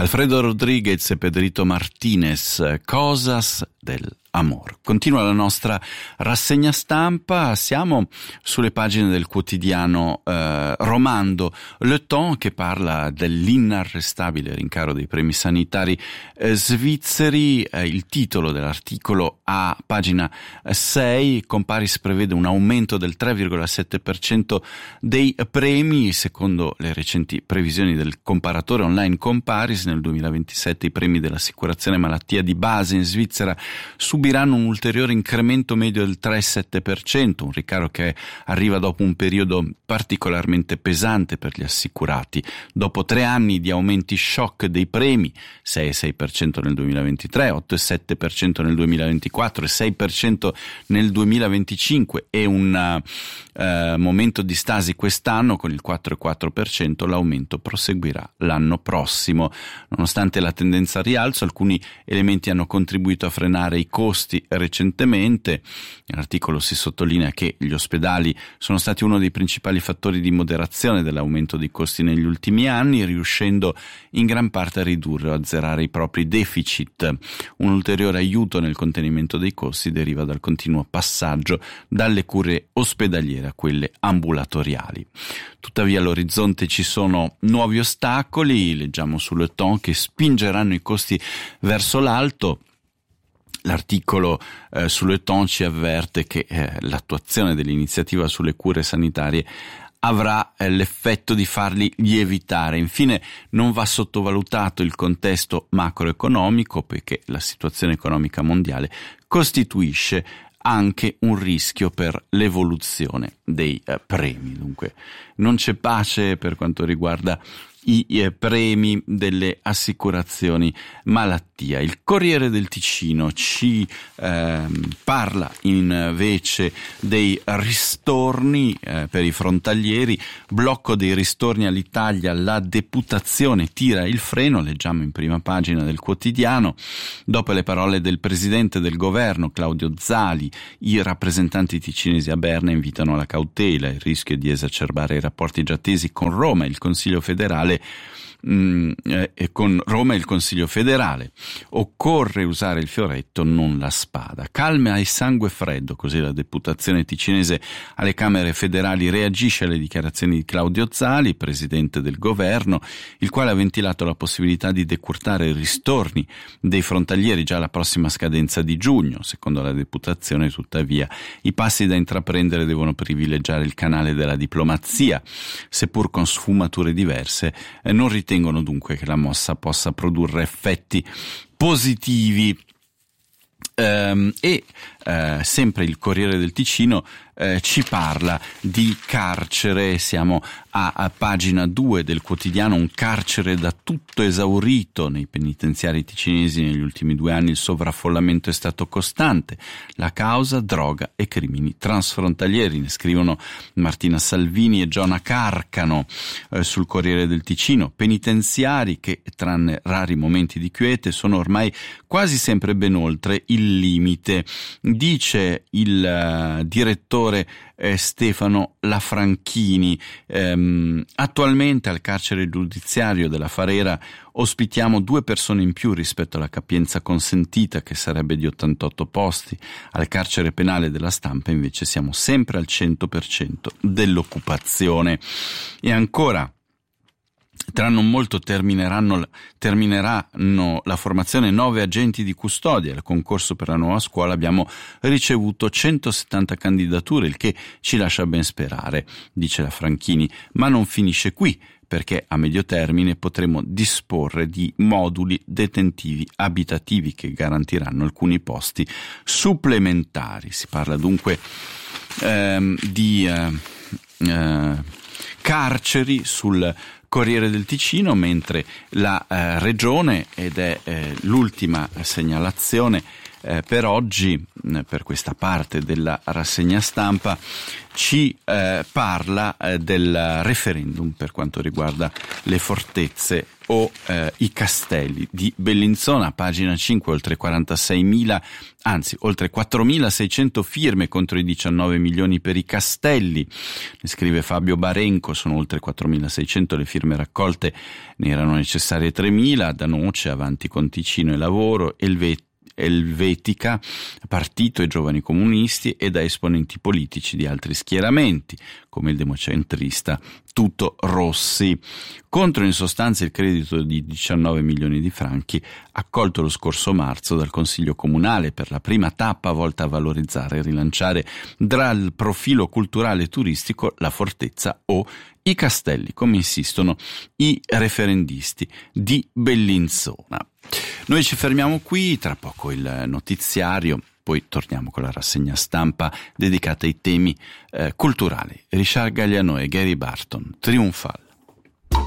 Alfredo Rodriguez e Pedrito Martinez, Cosas del Amor. Continua la nostra rassegna stampa, siamo sulle pagine del quotidiano romando Le Temps, che parla dell'inarrestabile rincaro dei premi sanitari svizzeri. Il titolo dell'articolo a pagina 6, Comparis prevede un aumento del 3,7% dei premi. Secondo le recenti previsioni del comparatore online Comparis, nel 2027 i premi dell'assicurazione malattia di base in Svizzera subiranno un ulteriore incremento medio del 3,7%, un rincaro che arriva dopo un periodo particolarmente pesante per gli assicurati. Dopo 3 anni di aumenti shock dei premi, 6,6% nel 2023, 8,7% nel 2024 e 6% nel 2025 e un momento di stasi quest'anno con il 4,4%, l'aumento proseguirà l'anno prossimo. Nonostante la tendenza al rialzo, alcuni elementi hanno contribuito a frenare i costi recentemente. Nell'articolo si sottolinea che gli ospedali sono stati uno dei principali fattori di moderazione dell'aumento dei costi negli ultimi anni, riuscendo in gran parte a ridurre o azzerare i propri deficit. Un ulteriore aiuto nel contenimento dei costi deriva dal continuo passaggio dalle cure ospedaliere a quelle ambulatoriali. Tuttavia all'orizzonte ci sono nuovi ostacoli, leggiamo su Le Temps, che spingeranno i costi verso l'alto. L'articolo su Le Temps ci avverte che l'attuazione dell'iniziativa sulle cure sanitarie avrà l'effetto di farli lievitare. Infine, non va sottovalutato il contesto macroeconomico, poiché la situazione economica mondiale costituisce anche un rischio per l'evoluzione dei premi. Dunque non c'è pace per quanto riguarda i premi delle assicurazioni malattia. Il Corriere del Ticino ci parla invece dei ristorni per i frontalieri, blocco dei ristorni all'Italia, la deputazione tira il freno, leggiamo in prima pagina del quotidiano. Dopo le parole del presidente del governo Claudio Zali, i rappresentanti ticinesi a Berna invitano alla cautela, il rischio di esacerbare i rapporti già tesi con Roma e il Consiglio federale. Con Roma e il Consiglio federale. Occorre usare il fioretto, non la spada. Calma e sangue freddo, così la deputazione ticinese alle Camere federali reagisce alle dichiarazioni di Claudio Zali, presidente del governo, il quale ha ventilato la possibilità di decurtare i ristorni dei frontalieri già alla prossima scadenza di giugno. Secondo la deputazione, tuttavia, i passi da intraprendere devono privilegiare il canale della diplomazia, seppur con sfumature diverse. Non ritengono dunque che la mossa possa produrre effetti positivi. Sempre il Corriere del Ticino ci parla di carcere. Siamo a pagina 2 del quotidiano. Un carcere da tutto esaurito nei penitenziari ticinesi. Negli ultimi 2 anni il sovraffollamento è stato costante, la causa droga e crimini transfrontalieri, ne scrivono Martina Salvini e Giona Carcano sul Corriere del Ticino. Penitenziari che, tranne rari momenti di quiete, sono ormai quasi sempre ben oltre il limite, dice il direttore Stefano Lafranchini. Attualmente al carcere giudiziario della Farera ospitiamo 2 persone in più rispetto alla capienza consentita, che sarebbe di 88 posti. Al carcere penale della Stampa invece siamo sempre al 100% dell'occupazione. E ancora, tra non molto termineranno la formazione 9 agenti di custodia. Al concorso per la nuova scuola abbiamo ricevuto 170 candidature, il che ci lascia ben sperare, dice la Franchini, ma non finisce qui, perché a medio termine potremo disporre di moduli detentivi abitativi che garantiranno alcuni posti supplementari. Si parla dunque di carceri sul Corriere del Ticino, mentre la regione, ed è l'ultima segnalazione, per oggi, per questa parte della rassegna stampa, ci parla del referendum per quanto riguarda le fortezze o i castelli di Bellinzona. Pagina 5, oltre 4.600 firme contro i 19 milioni per i castelli. Ne scrive Fabio Barenco, sono oltre 4.600 le firme raccolte, ne erano necessarie 3.000, da Noce, Avanti con Ticino e Lavoro, Elvetica, Partito e Giovani Comunisti, e da esponenti politici di altri schieramenti, come il democentrista Tuto Rossi, contro in sostanza il credito di 19 milioni di franchi accolto lo scorso marzo dal Consiglio Comunale per la prima tappa volta a valorizzare e rilanciare dal profilo culturale e turistico la fortezza o i castelli, come insistono i referendisti di Bellinzona. Noi ci fermiamo qui, tra poco il notiziario, poi torniamo con la rassegna stampa dedicata ai temi culturali. Richard Galliano e Gary Barton, Trionfal.